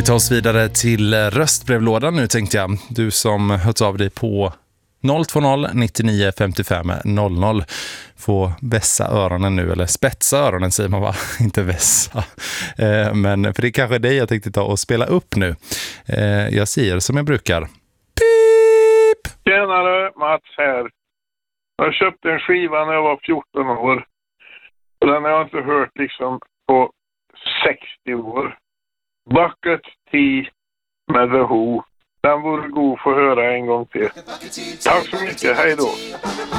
Vi tar oss vidare till röstbrevlådan nu, tänkte jag. Du som hört av dig på 020 99 55 00 får vässa öronen nu, eller spetsa öronen säger man, va? Inte vässa. Men för det är kanske dig jag tänkte ta och spela upp nu. Jag säger som jag brukar. Pip! Tjenare, Mats här. Jag köpte en skiva när jag var 14 år. Och den har jag inte hört liksom på 60 år. Bucket Tea med The Who. Den vore god för att höra en gång till. Tack så mycket, hej då.